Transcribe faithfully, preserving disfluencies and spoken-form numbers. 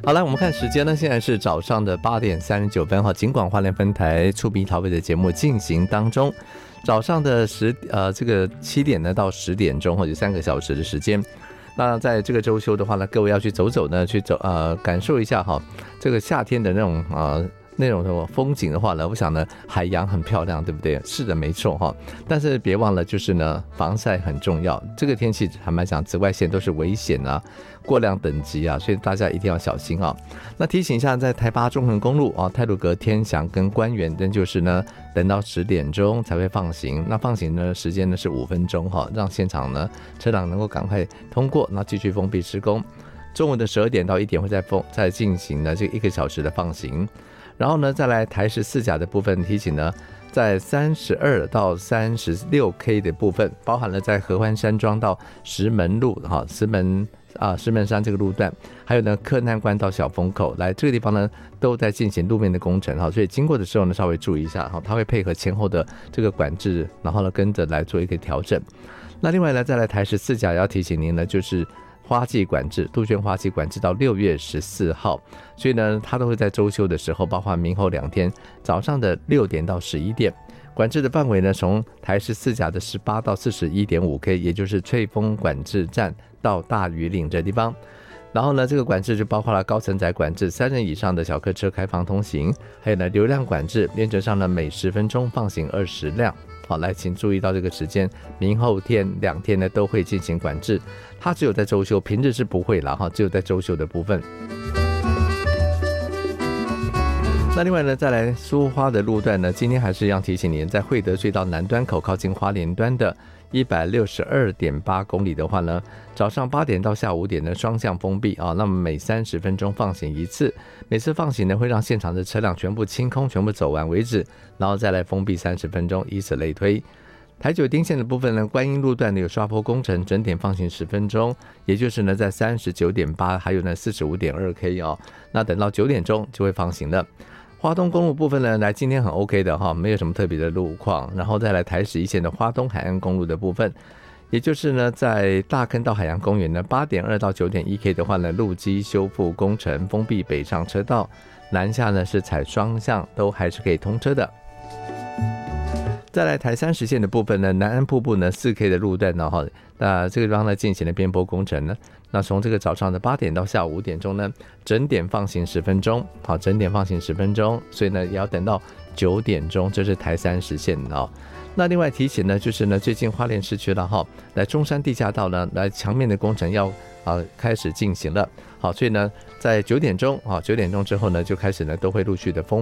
好了，我们看时间呢，现在是早上的八点三十九分哈。尽管花莲分台触鼻桃北的节目进行当中，早上的十呃这个七点呢到十点钟或者三个小时的时间。那在这个周休的话呢，各位要去走走呢，去走呃感受一下哈，这个夏天的那种呃。那种什么风景的话呢，我想呢，海洋很漂亮，对不对？是的，没错哈。但是别忘了，就是呢，防晒很重要。这个天气坦白讲，紫外线都是危险啊，过量等级啊，所以大家一定要小心啊。那提醒一下，在台八中横公路啊，太鲁阁、天祥跟官园，那就是呢，等到十点钟才会放行。那放行呢，时间呢是五分钟哈，让现场呢车辆能够赶快通过，那继续封闭施工。中午的十二点到一点会再封再进行呢这一个小时的放行。然后呢，再来台十四甲的部分提醒呢，在三十二到三十六 K 的部分，包含了在合欢山庄到石门路哈，石门啊石门山这个路段，还有呢柯南关到小风口，来这个地方呢都在进行路面的工程哈，所以经过的时候呢稍微注意一下哈，它会配合前后的这个管制，然后呢跟着来做一个调整。那另外呢，再来台十四甲也要提醒您呢，就是花季管制，杜鹃花季管制到六月十四号，所以呢，它都会在周休的时候，包括明后两天早上的六点到十一点，管制的范围呢，从台十四甲的十八到四十一点五 K， 也就是翠峰管制站到大屿岭这地方。然后呢，这个管制就包括了高承载管制，三人以上的小客车开放通行，还有呢流量管制，原则上呢每十分钟放行二十辆。好，来，请注意到这个时间，明后天两天呢都会进行管制，它只有在周休，平日是不会啦哈，只有在周休的部分。那另外呢，再来苏花的路段呢，今天还是一样提醒您，在惠德隧道南端口靠近花莲端的一百六十二点八公里的话呢，早上八点到下午五点呢双向封闭啊，那么每三十分钟放行一次，每次放行呢会让现场的车辆全部清空，全部走完为止，然后再来封闭三十分钟，以此类推。台九丁线的部分呢，观音路段呢有刷坡工程，整点放行十分钟，也就是呢在三十九点八，还有呢四十五点二 K 哦，那等到九点钟就会放行了。花东公路部分呢，来今天很 OK 的哈，没有什么特别的路况，然后再来台十一线的花东海岸公路的部分，也就是呢在大坑到海洋公园呢八点二到九点一 K 的话呢，路基修复工程，封闭北上车道，南下呢是采双向，都还是可以通车的。再来台三十线的部分呢，南安瀑布呢 四 K 的路段呢哈，那这个地方呢进行了边坡工程呢，那从这个早上的八点到下午五点钟呢，整点放行十分钟，好，整点放行十分钟，所以呢也要等到九点钟，这是台三十线哦。那另外提醒呢，就是呢最近花莲市区了哈，来中山地下道呢，来墙面的工程要啊开始进行了，好，所以呢在九点钟啊九点钟之后呢，就开始呢都会陆续的封。